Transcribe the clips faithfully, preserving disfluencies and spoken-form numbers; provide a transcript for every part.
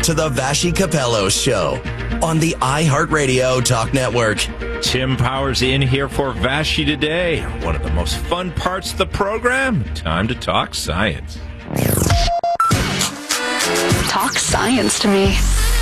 to the Vashi Capello Show on the iHeartRadio Talk Network. Tim Powers in here for Vashi today. One of the most fun parts of the program. Time to talk science. Talk science to me.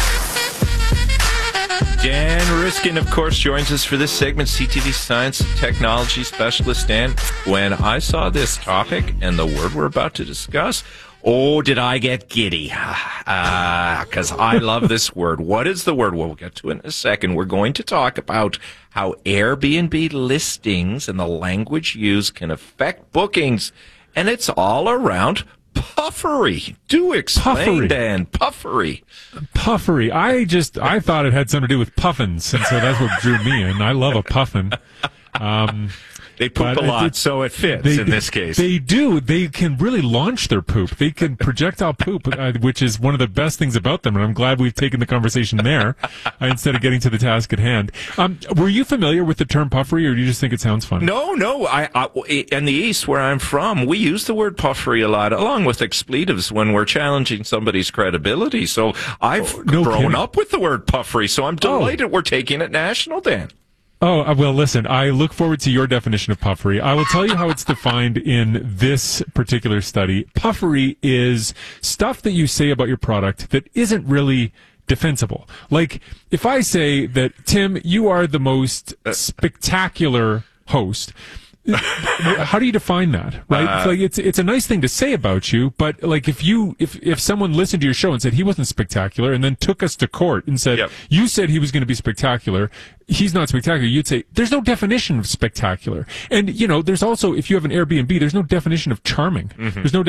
Dan Riskin, of course, joins us for this segment, C T V science and technology specialist. Dan, when I saw this topic and the word we're about to discuss, oh, did I get giddy? Because uh, I love this word. What is the word? Well, we'll get to it in a second. We're going to talk about how Airbnb listings and the language used can affect bookings. And it's all around puffery. Do explain, Puffery. Dan. Puffery. Puffery. I just, I thought it had something to do with puffins, and so that's what drew me in. I love a puffin. Um, They poop a lot, it, so it fits they, in this case. They do. They can really launch their poop. They can projectile poop, uh, which is one of the best things about them. And I'm glad we've taken the conversation there uh, instead of getting to the task at hand. Um, were you familiar with the term puffery, or do you just think it sounds fun? No, no. I, I, in the East, where I'm from, we use the word puffery a lot, along with expletives when we're challenging somebody's credibility. So I've oh, no grown kidding. up with the word puffery, so I'm delighted oh. we're taking it national, Dan. Oh, uh, well, listen, I look forward to your definition of puffery. I will tell you how it's defined in this particular study. Puffery is stuff that you say about your product that isn't really defensible. Like, if I say that, Tim, you are the most spectacular host, how do you define that, right? Uh, it's like it's it's a nice thing to say about you, but like if you if if someone listened to your show and said he wasn't spectacular, and then took us to court and said yep. you said he was going to be spectacular, he's not spectacular, you'd say there's no definition of spectacular. And you know, there's also, if you have an Airbnb, there's no definition of charming. Mm-hmm. There's no